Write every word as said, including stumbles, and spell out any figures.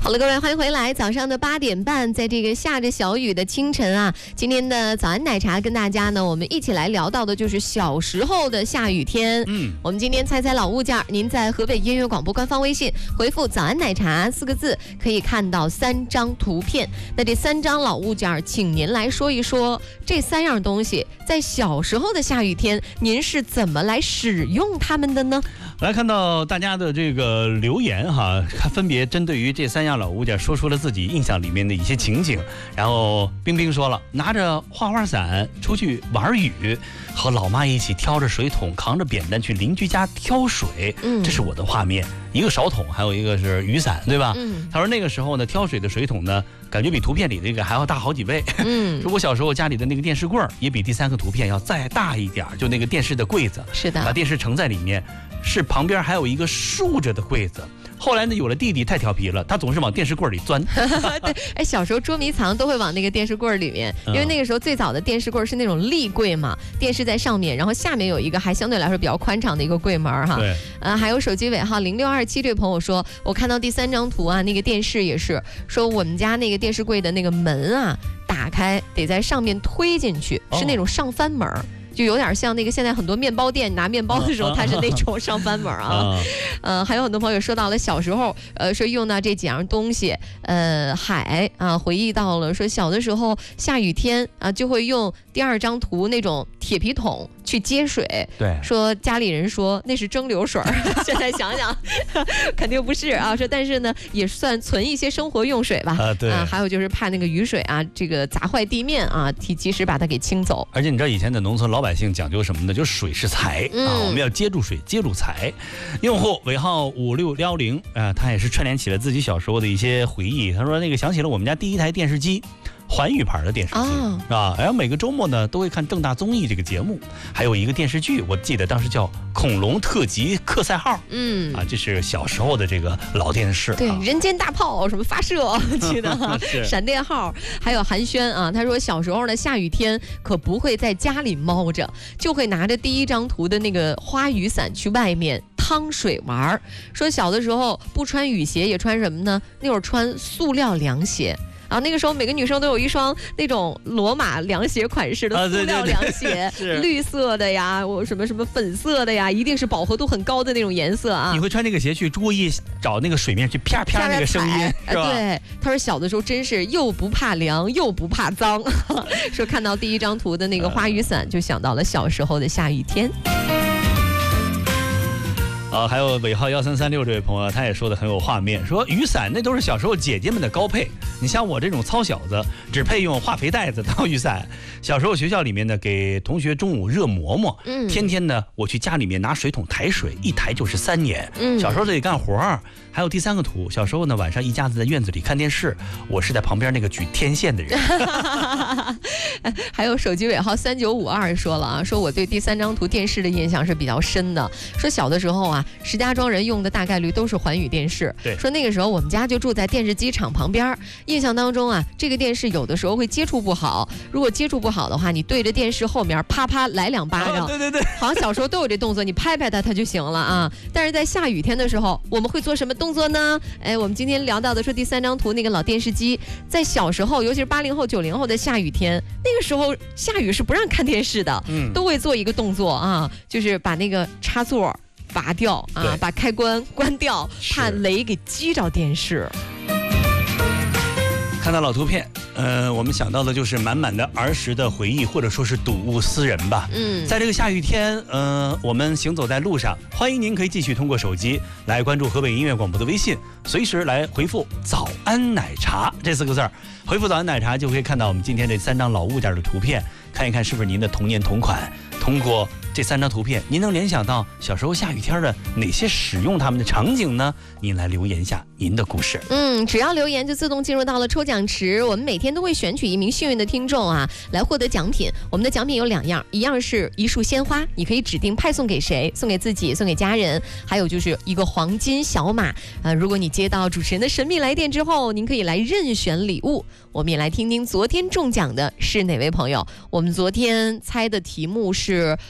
好了，各位，欢迎回来。早上的八点半，在这个下着小雨的清晨啊，今天的早安奶茶跟大家呢，我们一起来聊到的就是小时候的下雨天。嗯，我们今天猜猜老物件，您在河北音乐广播官方微信回复“早安奶茶”四个字，可以看到三张图片。那这三张老物件，请您来说一说这三样东西在小时候的下雨天，您是怎么来使用它们的呢？ 来看到大家的这个留言哈，分别针对于这三样老物件说出了自己印象里面的一些情景。然后冰冰说了，拿着花花伞出去玩雨，和老妈一起挑着水桶，扛着扁担去邻居家挑水，嗯，这是我的画面。一个勺桶，还有一个是雨伞，对吧？嗯，他说那个时候呢，挑水的水桶呢，感觉比图片里这个还要大好几倍。嗯，我小时候家里的那个电视柜也比第三个图片要再大一点，就那个电视的柜子， 是的， 把电视盛在里面。是旁边还有一个竖着的柜子。后来呢，有了弟弟太调皮了，他总是往电视柜里钻。 对，哎，小时候捉迷藏都会往那个电视柜里面，因为那个时候最早的电视柜是那种立柜嘛，电视在上面，然后下面有一个还相对来说比较宽敞的一个柜门哈。对。呃，还有手机尾号零六二七这位朋友说，我看到第三张图啊，那个电视也是说我们家那个电视柜的那个门啊，打开得在上面推进去，哦、是那种上翻门。就有点像那个现在很多面包店拿面包的时候，它是那种上翻门啊。呃，还有很多朋友说到了小时候，呃，说用到这几样东西，呃，海啊，回忆到了说小的时候下雨天啊，就会用第二张图那种铁皮桶去接水。 对， 说家里人说那是蒸馏水，现在想想肯定不是啊。说但是呢，也算存一些生活用水吧。 啊，对。 啊，还有就是怕那个雨水啊，这个砸坏地面啊，提及时把它给清走。 而且你知道以前的农村老百姓讲究什么呢？就是水是财、嗯、啊，我们要接住水，接住财。用户尾号五六幺零啊，他也是串联起了自己小时候的一些回忆。他说那个想起了我们家第一台电视机。环宇牌的电视机、哦、啊，然后每个周末呢都会看正大综艺这个节目，还有一个电视剧，我记得当时叫《恐龙特级克赛号》。嗯，啊，这是小时候的这个老电视。 对， 啊、 人间大炮什么发射，记得闪电号，还有寒暄啊。他说小时候呢，下雨天可不会在家里猫着，就会拿着第一张图的那个花雨伞去外面趟水玩。说小的时候不穿雨鞋也穿什么呢？那会儿穿塑料凉鞋。啊，那个时候每个女生都有一双那种罗马凉鞋款式的塑料凉鞋，啊、对对对绿色的呀，我什么什么粉色的呀，一定是饱和度很高的那种颜色啊。 你会穿那个鞋去注意找那个水面去啪啪那个声音，是吧？ 对，他说小的时候真是又不怕凉又不怕脏，说看到第一张图的那个花雨伞，就想到了小时候的下雨天。 啊，还有尾号幺三三六这位朋友，他也说的很有画面，说雨伞那都是小时候姐姐们的高配。你像我这种糙小子，只配用化肥袋子当雨伞。小时候学校里面呢，给同学中午热馍馍，嗯，天天呢我去家里面拿水桶抬水，一抬就是三年。嗯，小时候得干活儿。还有第三个图，小时候呢晚上一家子在院子里看电视，我是在旁边那个举天线的人。 还有手机尾号三九五二说了啊，说我对第三张图电视的印象是比较深的。说小的时候啊，石家庄人用的大概率都是环宇电视。 对， 说那个时候我们家就住在电视机厂旁边，印象当中啊，这个电视有的时候会接触不好，如果接触不好的话，你对着电视后面啪啪来两巴掌。 哦、对对对， 好像小时候都有这动作，你拍拍它它就行了啊。但是在下雨天的时候，我们会做什么动作呢？哎，我们今天聊到的说第三张图那个老电视机，在小时候，尤其是八零后、九零后的下雨天，那个时候下雨是不让看电视的，嗯，都会做一个动作啊，就是把那个插座拔掉啊，把开关关掉，怕雷给击着电视。 看到老图片，呃，我们想到的就是满满的儿时的回忆，或者说是睹物思人吧。嗯，在这个下雨天，呃，我们行走在路上，欢迎您可以继续通过手机来关注河北音乐广播的微信，随时来回复“早安奶茶”这四个字儿，回复“早安奶茶”就可以看到我们今天这三张老物件的图片，看一看是不是您的童年同款。通过这三张图片，您能联想到小时候下雨天的哪些使用它们的场景呢？您来留言一下您的故事。 嗯，只要留言就自动进入到了抽奖池，我们每天都会选取一名幸运的听众啊，来获得奖品。我们的奖品有两样，一样是一束鲜花，你可以指定派送给谁，送给自己，送给家人，还有就是一个黄金小马。呃，如果你接到主持人的神秘来电之后，您可以来任选礼物。我们也来听听昨天中奖的是哪位朋友。我们昨天猜的题目是